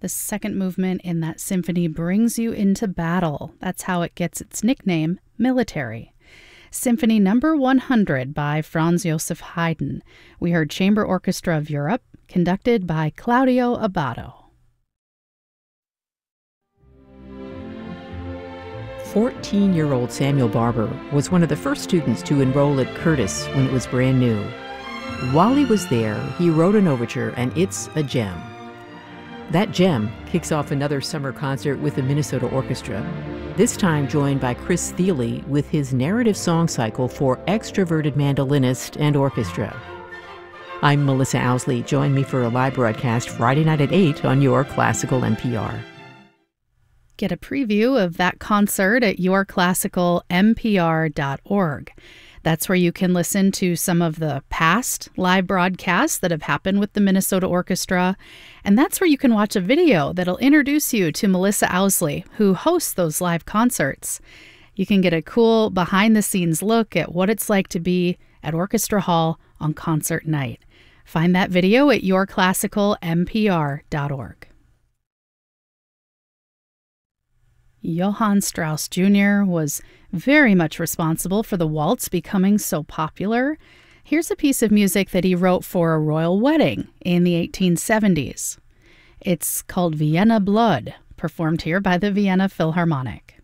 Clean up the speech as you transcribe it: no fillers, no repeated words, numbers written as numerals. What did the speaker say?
The second movement in that symphony brings you into battle. That's how it gets its nickname, military. Symphony number 100 by Franz Joseph Haydn. We heard Chamber Orchestra of Europe, conducted by Claudio Abbado. 14-year-old Samuel Barber was one of the first students to enroll at Curtis when it was brand new. While he was there, he wrote an overture, and it's a gem. That gem kicks off another summer concert with the Minnesota Orchestra, this time joined by Chris Thile with his narrative song cycle for extroverted mandolinist and orchestra. I'm Melissa Owsley. Join me for a live broadcast Friday night at 8 on Your Classical NPR. Get a preview of that concert at yourclassicalnpr.org. That's where you can listen to some of the past live broadcasts that have happened with the Minnesota Orchestra. And that's where you can watch a video that'll introduce you to Melissa Owsley, who hosts those live concerts. You can get a cool behind-the-scenes look at what it's like to be at Orchestra Hall on concert night. Find that video at yourclassicalnpr.org. Johann Strauss Jr. was very much responsible for the waltz becoming so popular. Here's a piece of music that he wrote for a royal wedding in the 1870s. It's called Vienna Blood, performed here by the Vienna Philharmonic.